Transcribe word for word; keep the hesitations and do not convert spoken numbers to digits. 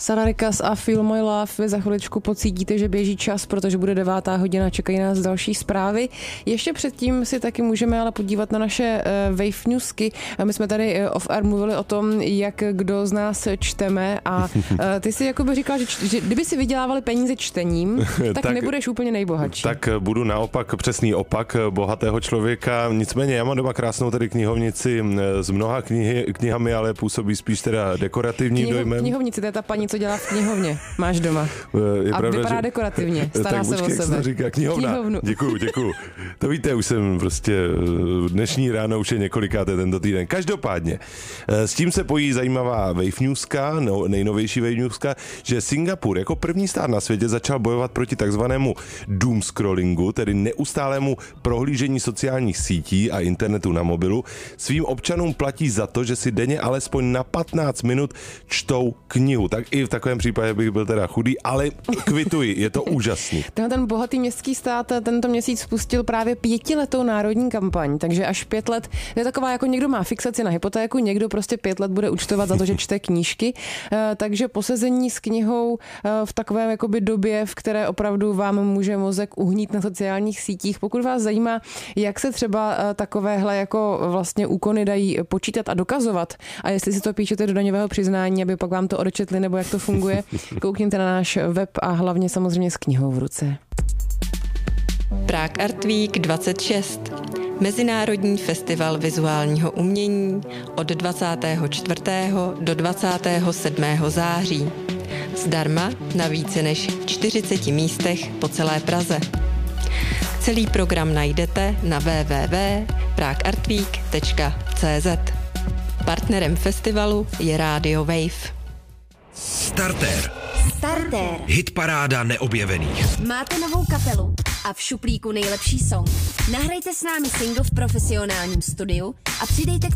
Sara Rikas a Feel My Love. Vy za chviličku pocítíte, že běží čas, protože bude devátá hodina, čekají nás další zprávy. Ještě předtím si taky můžeme ale podívat na naše uh, Wave Newsky. My jsme tady uh, off-air mluvili o tom, jak kdo z nás čteme a uh, ty si jakoby říkal, že, č- že kdyby si vydělávali peníze čtením, tak, tak nebudeš úplně nejbohatší. Tak budu naopak přesný opak bohatého člověka. Nicméně já mám doma krásnou tady knihovnici s mnoha knihy, knihami, ale působí spíš teda dekorativním Kniho, dojmem. Knihovnici, to je ta paní, co dělá v knihovně. Máš doma. Je a pravda, vypadá že... dekorativně. Stará tak, se počkej, o sebe. Jak se říká, knihovna. Knihovnu. Děkuju, děkuju. To víte, už jsem prostě dnešní ráno už je několikáté tento týden. Každopádně, s tím se pojí zajímavá Wave Newska, no, nejnovější Wave Newska, že Singapur jako první stát na světě začal bojovat proti takzvanému doom scrollingu, tedy neustálému prohlížení sociálních sítí a internetu na mobilu. Svým občanům platí za to, že si denně alespoň na patnáct minut čtou knihu. Tak i v takovém případě bych byl teda chudý, ale kvituji, je to úžasný. Ten, ten bohatý městský stát tento měsíc spustil právě pětiletou národní kampaň, takže až pět let, to je taková, jako někdo má fixaci na hypotéku, někdo prostě pět let bude účtovat za to, že čte knížky, takže posezení s knihou v takové jakoby době, v které opravdu vám může mozek uhnít na sociálních sítích. Pokud vás zajímá, jak se třeba takovéhle jako vlastně úkony dají počítat a dokazovat a jestli si to píšete do daňového přiznání, aby pak vám to odečetli, nebo jak to funguje, koukněte na náš web a hlavně samozřejmě s knihou v ruce. Prague Art Week dvacet šest. Mezinárodní festival vizuálního umění od dvacátého čtvrtého do dvacátého sedmého září. Zdarma na více než čtyřiceti místech po celé Praze. Celý program najdete na w w w tečka prague art week tečka c z. Partnerem festivalu je Radio Wave. Startér. Startér. Hitparáda neobjevených. Máte novou kapelu a v šuplíku nejlepší song. Nahrajte s námi single v profesionálním studiu a přidejte k